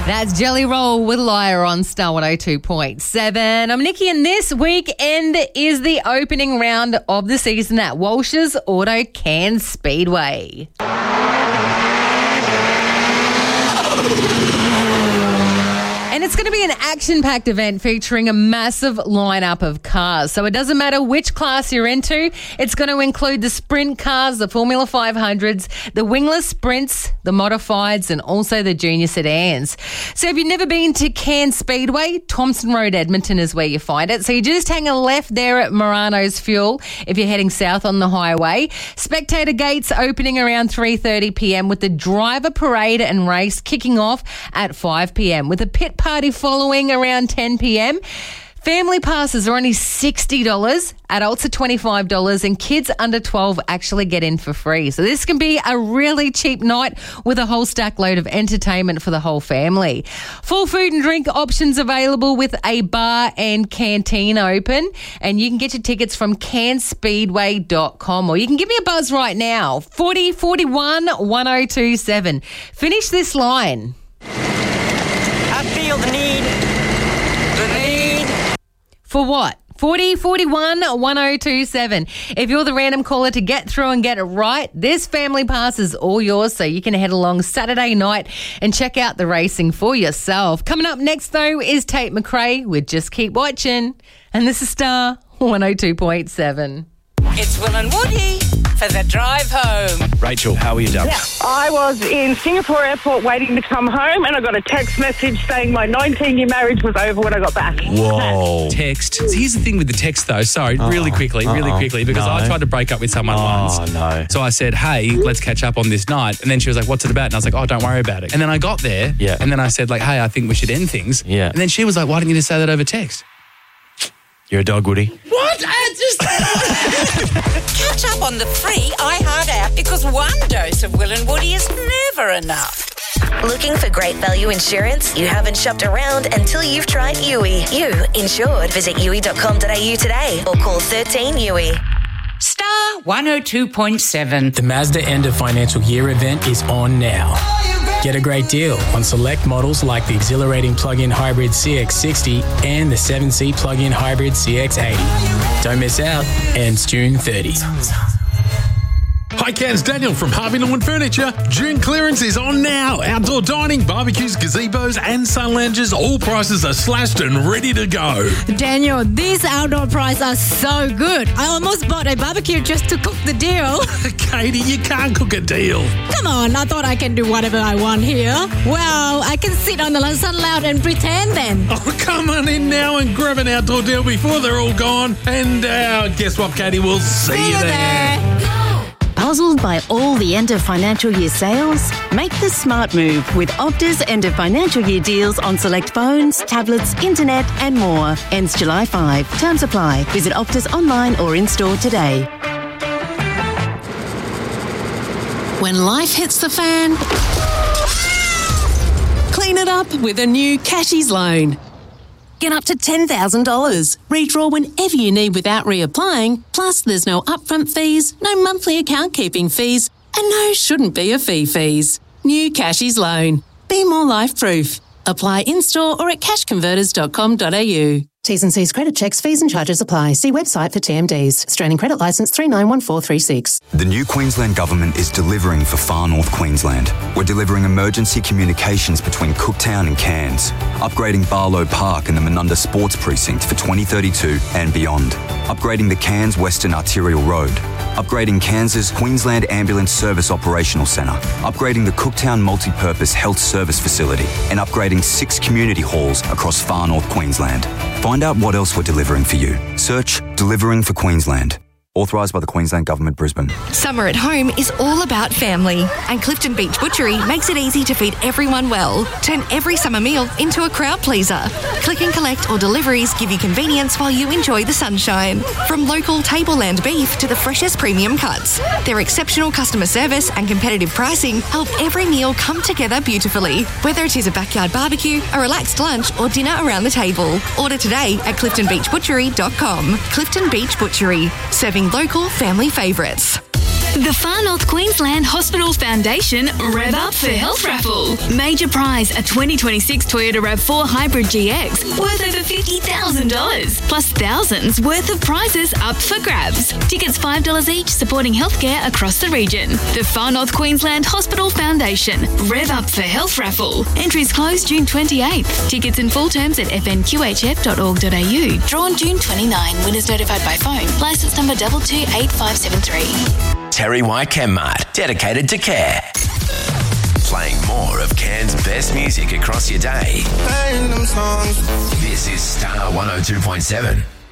That's Jelly Roll with Liar on Star 102.7. I'm Nikki, and this weekend is the opening round of the season at Walsh's Auto Cairns Speedway. And it's going to be an action-packed event featuring a massive lineup of cars. So it doesn't matter which class you're into. It's going to include the sprint cars, the Formula 500s, the wingless sprints, the modifieds, and also the junior sedans. So if you've never been to Cairns Speedway, Thompson Road, Edmonton is where you find it. So you just hang a left there at Morano's Fuel if you're heading south on the highway. Spectator gates opening around 3:30 p.m. with the driver parade and race kicking off at 5 p.m. with a pit party following around 10 p.m. Family passes are only $60, adults are $25, and kids under 12 actually get in for free. So this can be a really cheap night with a whole stack load of entertainment for the whole family. Full food and drink options available with a bar and canteen open, and you can get your tickets from cairnsspeedway.com, or you can give me a buzz right now, 40 41 1027. Finish this line. I feel the need. For what? 40 41 1027. If you're the random caller to get through and get it right, this family pass is all yours, so you can head along Saturday night and check out the racing for yourself. Coming up next, though, is Tate McRae with Just Keep Watching. And this is Star 102.7. It's Will and Woody for the drive home. Rachel, how are you, Dub? Yeah, I was in Singapore airport waiting to come home, and I got a text message saying my 19-year marriage was over when I got back. Whoa. Text. So here's the thing with the text, though. Sorry, really quickly, because I tried to break up with someone once. Oh, no. So I said, hey, let's catch up on this night. And then she was like, what's it about? And I was like, oh, don't worry about it. And then I got there, and then I said, like, hey, I think we should end things. Yeah. And then she was like, why didn't you just say that over text? You're a dog, Woody. What? Catch up on the free iHeart app, because one dose of Will and Woody is never enough. Looking for great value insurance? You haven't shopped around until you've tried Yui. You insured. Visit yui.com.au today or call 13 Yui. Star 102.7. The Mazda end of financial year event is on now. Get a great deal on select models like the exhilarating plug-in hybrid CX-60 and the 7-seat plug-in hybrid CX-80. Don't miss out. Ends June 30. Hi, Cairns, Daniel from Harvey Norman Furniture. June clearance is on now. Outdoor dining, barbecues, gazebos and sun lounges, all prices are slashed and ready to go. Daniel, these outdoor prices are so good. I almost bought a barbecue just to cook the deal. Katie, you can't cook a deal. Come on, I thought I can do whatever I want here. Well, I can sit on the sun lounge and pretend then. Oh, come on in now and grab an outdoor deal before they're all gone. And guess what, Katie? We'll see you there. Puzzled by all the end of financial year sales? Make the smart move with Opta's end of financial year deals on select phones, tablets, internet and more. Ends July 5. Terms apply. Visit Opta's online or in-store today. When life hits the fan, clean it up with a new Cashies loan. Get up to $10,000. Redraw whenever you need without reapplying. Plus, there's no upfront fees, no monthly account keeping fees, and no shouldn't be a fees. New Cashies loan. Be more life-proof. Apply in-store or at cashconverters.com.au. T's and C's credit checks, fees and charges apply. See website for TMDs. Australian Credit Licence 391436. The new Queensland Government is delivering for far north Queensland. We're delivering emergency communications between Cooktown and Cairns, upgrading Barlow Park and the Menunda Sports Precinct for 2032 and beyond, upgrading the Cairns Western Arterial Road, upgrading Cairns' Queensland Ambulance Service Operational Centre, upgrading the Cooktown Multi-Purpose Health Service Facility, and upgrading 6 community halls across far north Queensland. Find out what else we're delivering for you. Search Delivering for Queensland. Authorised by the Queensland Government, Brisbane. Summer at home is all about family, and Clifton Beach Butchery makes it easy to feed everyone well. Turn every summer meal into a crowd pleaser. Click and collect or deliveries give you convenience while you enjoy the sunshine. From local tableland beef to the freshest premium cuts, their exceptional customer service and competitive pricing help every meal come together beautifully. Whether it is a backyard barbecue, a relaxed lunch or dinner around the table, order today at cliftonbeachbutchery.com. Clifton Beach Butchery, serving local family favourites. The Far North Queensland Hospital Foundation Rev Up for Health raffle. Major prize, a 2026 Toyota RAV4 Hybrid GX worth over $50,000, plus thousands worth of prizes up for grabs. Tickets $5 each, supporting healthcare across the region. The Far North Queensland Hospital Foundation Rev Up for Health raffle. Entries close June 28th. Tickets and full terms at fnqhf.org.au. Drawn June 29. Winners notified by phone. Licence number 228573. Terry White Chemmart, dedicated to care. Playing more of Cairns' best music across your day. This is Star 102.7.